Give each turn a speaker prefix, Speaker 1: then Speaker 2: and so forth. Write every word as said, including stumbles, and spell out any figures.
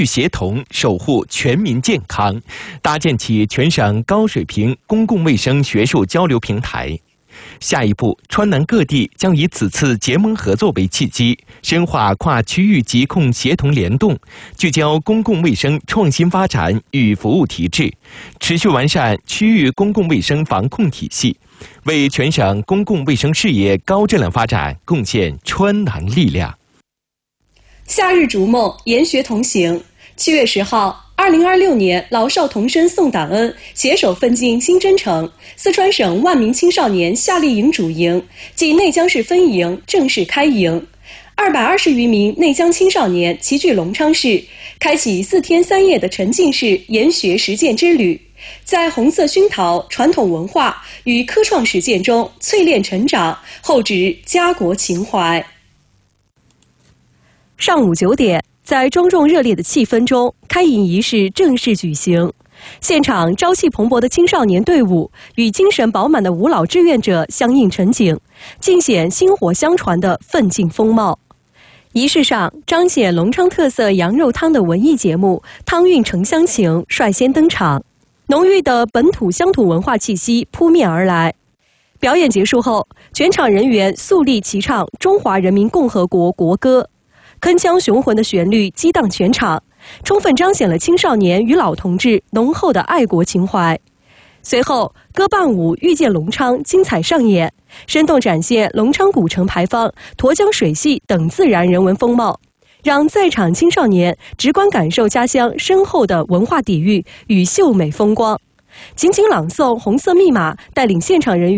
Speaker 1: 域协同，守护全民健康，搭建起全省高水平公共卫生学术交流平台。下一步，川南各地将以此次结盟合作为契机，深化跨区域疾控协同联动，聚焦公共卫生创新发展与服务提质，持续完善区域公共卫生防控体系，为全省公共卫生事业高质量发展贡献川南力量。
Speaker 2: 夏日逐梦，研学同行。七月十号，二零二六年老少童声送党恩携手奋进新征程四川省万名青少年夏令营主营暨内江市分营正式开营，二百二十余名内江青少年齐聚隆昌市，开启四天三夜的沉浸式研学实践之旅，在红色熏陶、传统文化与科创实践中淬炼成长，厚植家国情怀。上午九点，在庄重热烈的气氛中，开营仪式正式举行。现场朝气蓬勃的青少年队伍与精神饱满的五老志愿者相映成景，尽显薪火相传的奋进风貌。仪式上，彰显隆昌特色羊肉汤的文艺节目《汤韵城乡情》率先登场，浓郁的本土乡土文化气息扑面而来。表演结束后，全场人员肃立齐唱中华人民共和国国歌，铿锵雄浑的旋律激荡全场，充分彰显了青少年与老同志浓厚的爱国情怀。随后，歌伴舞《遇见隆昌》精彩上演，生动展现隆昌古城牌坊、沱江水系等自然人文风貌，让在场青少年直观感受家乡深厚的文化底蕴与秀美风光。情景朗诵《红色密码》带领现场人员